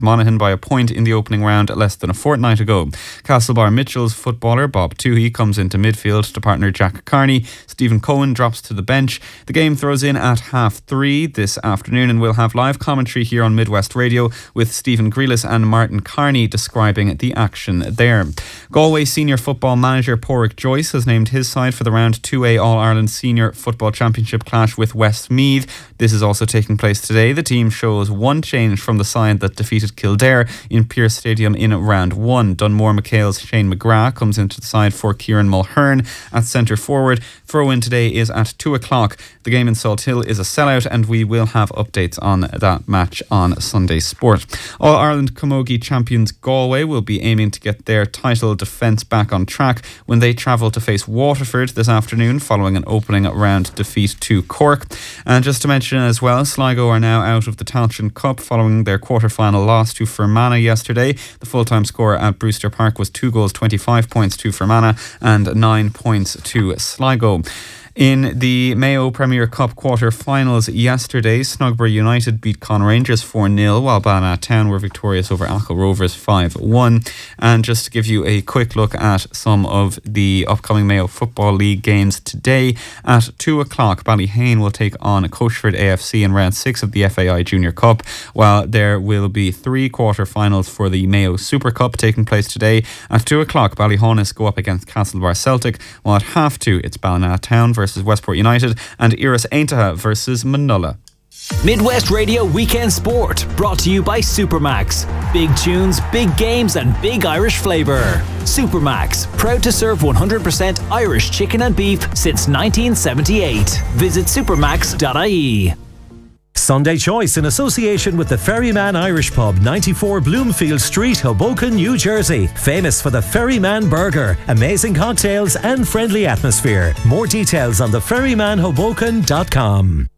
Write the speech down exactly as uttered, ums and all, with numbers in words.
Monaghan by a point in the opening round less than a fortnight ago. Castlebar Mitchell's footballer Bob Toohey comes into midfield to partner Jack Carney. Stephen Cohen drops to the bench. The game throws in at half three this afternoon, and we'll have live commentary here on Midwest Radio with Stephen Grealis and Martin Carney describing the action there. Galway senior football manager Porrick Joyce has named his side for the round two A All-Ireland Senior Football Championship clash with Westmeath. This is also taking place today. The team shows one change from the side that defeated Kildare in Pearse Stadium in round one. Dunmore McHale's Shane McGrath comes into the side for Kieran Mulhern at centre forward. Throw-in today is at two o'clock. The game in Salt Hill is a sellout, and we will have updates on that match on Sunday Sport. All-Ireland Camogie champions Galway will be aiming to get their title defence back on track when they travel to face Waterford this afternoon following an opening round defeat to Cork. And just to mention as well, Sligo are now out of the Tailteann Cup following their quarter-final loss to Fermanagh yesterday. The full-time score at Brewster Park was two goals, twenty-five points to Fermanagh and nine points to Sligo. In the Mayo Premier Cup quarter-finals yesterday, Snugbury United beat Con Rangers four nil, while Ballinatown were victorious over Achill Rovers five one. And just to give you a quick look at some of the upcoming Mayo Football League games today, at two o'clock, Ballyhane will take on Coachford A F C in round six of the F A I Junior Cup, while there will be three quarter-finals for the Mayo Super Cup taking place today. At two o'clock, Ballyhonus go up against Castlebar Celtic, while at half two, it's Ballinatown versus Westport United and Iris Aintaha versus Manulla. Midwest Radio Weekend Sport, brought to you by Supermax. Big tunes, big games and big Irish flavour. Supermax, proud to serve one hundred percent Irish chicken and beef since nineteen seventy-eight. Visit supermax dot I E. Sunday Choice in association with the Ferryman Irish Pub, ninety-four Bloomfield Street, Hoboken, New Jersey. Famous for the Ferryman Burger, amazing cocktails and friendly atmosphere. More details on the ferryman hoboken dot com.